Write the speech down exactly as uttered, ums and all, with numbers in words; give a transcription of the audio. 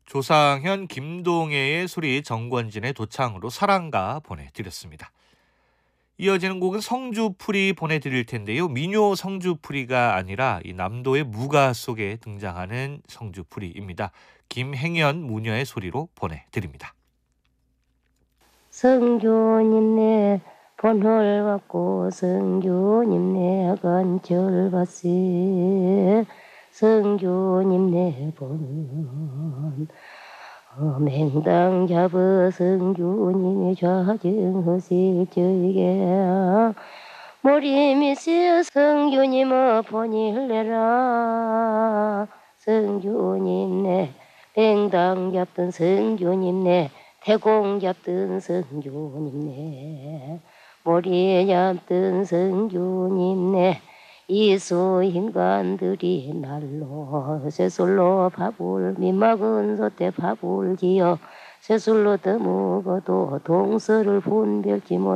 조상현, 김동혜의 소리, 정권진의 도창으로 사랑가 보내드렸습니다. 이어지는 곡은 성주풀이 보내드릴 텐데요. 민요 성주풀이가 아니라 이 남도의 무가 속에 등장하는 성주풀이입니다. 김행연 무녀의 소리로 보내드립니다. 성주님 내 본홀 받고 성주님 내 간절 받세 성주님 내 본 맹당 잡아 성주님의 좌증하실 저에게 머리 밑에 성주님의 본일 내라 성주님 내 맹당 잡던 성주님 내 태공 잡던 성주님 내 머리에 잡던 성주님 내 이수 인간들이 날로 새술로 밥을 민막은 솥에 밥을 지어 새술로 떠먹어도 동서를 분별지 못